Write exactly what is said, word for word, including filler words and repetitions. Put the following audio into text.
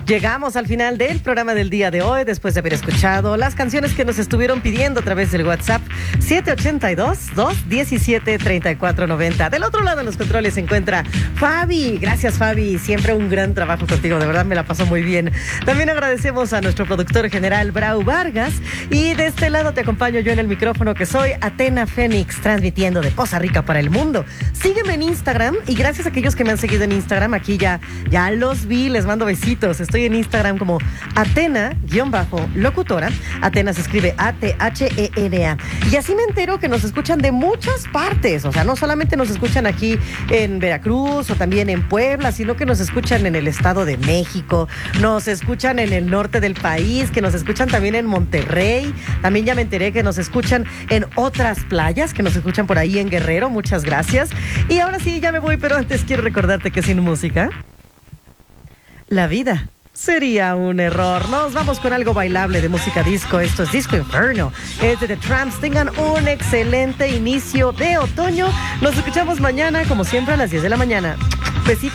Llegamos al final del programa del día de hoy, después de haber escuchado las canciones que nos estuvieron pidiendo a través del WhatsApp siete ocho dos, dos uno siete, tres cuatro nueve cero. Del otro lado en los controles se encuentra Fabi. Gracias, Fabi. Siempre un gran trabajo contigo. De verdad me la pasó muy bien. También agradecemos a nuestro productor general, Brau Vargas. Y de este lado te acompaño yo en el micrófono, que soy Atena Fénix, transmitiendo de Poza Rica para el mundo. Sígueme en Instagram y gracias a aquellos que me han seguido en Instagram, aquí ya, ya los vi, les mando besitos. Estoy en Instagram como Atena-locutora. Atena se escribe A T H E N A. Y así me entero que nos escuchan de muchas partes. O sea, no solamente nos escuchan aquí en Veracruz o también en Puebla, sino que nos escuchan en el Estado de México, nos escuchan en el norte del país, que nos escuchan también en Monterrey. También ya me enteré que nos escuchan en otras playas, que nos escuchan por ahí en Guerrero. Muchas gracias. Y ahora sí, ya me voy, pero antes quiero recordarte que sin música, la vida sería un error. Nos vamos con algo bailable de música disco. Esto es Disco Inferno. Es de The Tramps. Tengan un excelente inicio de otoño. Nos escuchamos mañana, como siempre, a las diez de la mañana. Besitos.